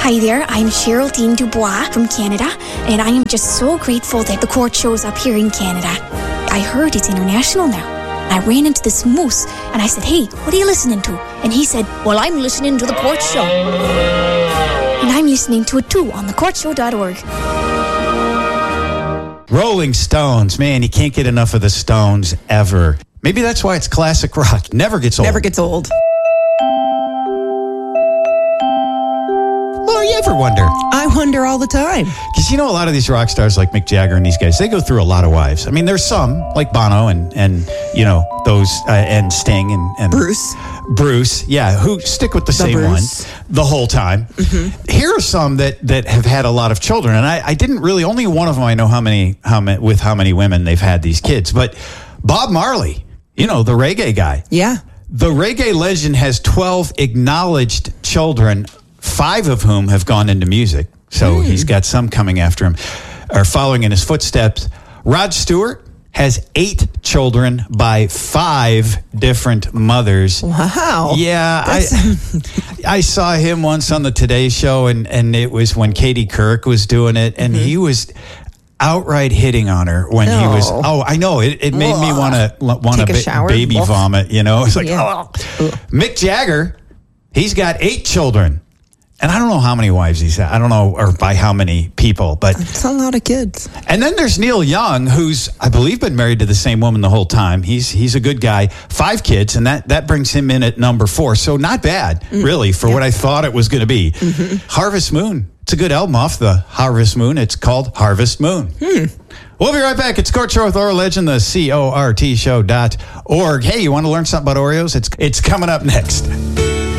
Hi there, I'm Geraldine Dubois from Canada, and I am just so grateful that the court shows up here in Canada. I heard it's international now. I ran into this moose, and I said, hey, what are you listening to? And he said, well, I'm listening to the court show. And I'm listening to it too on thecourtshow.org. Rolling Stones. Man, you can't get enough of the Stones ever. Maybe that's why it's classic rock. Never gets old. Never gets old. Well, you ever wonder? I wonder all the time. Because a lot of these rock stars like Mick Jagger and these guys, they go through a lot of wives. I mean, there's some like Bono and those and Sting and Bruce, yeah, who stick with the same Bruce one the whole time. Mm-hmm. Here are some that have had a lot of children, and I didn't really. Only one of them I know how many women they've had these kids. But Bob Marley, the reggae guy, yeah, the reggae legend has 12 acknowledged children, 5 of whom have gone into music. So he's got some coming after him or following in his footsteps. Rod Stewart has 8 children by 5 different mothers. Wow. Yeah, I saw him once on the Today Show, and it was when Katie Couric was doing it, and he was outright hitting on her when he was. Oh, I know. It made me want to baby vomit. It's like, Mick Jagger, he's got 8 children. And I don't know how many wives he's had. I don't know, or by how many people, but it's a lot of kids. And then there's Neil Young, who's, I believe, been married to the same woman the whole time. He's a good guy. 5 kids, and that brings him in at number 4. So not bad, really, for what I thought it was going to be. Mm-hmm. Harvest Moon. It's a good album off the Harvest Moon. It's called Harvest Moon. We'll be right back. It's Court Show with Oral Legend, the CORTshow.org. Hey, you want to learn something about Oreos? It's coming up next.